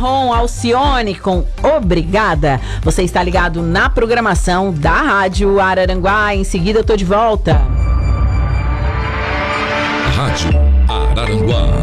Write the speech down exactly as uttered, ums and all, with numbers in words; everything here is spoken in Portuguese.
Marrom, Alcione com Obrigada. Você está ligado na programação da Rádio Araranguá. Em seguida eu tô de volta. Rádio Araranguá.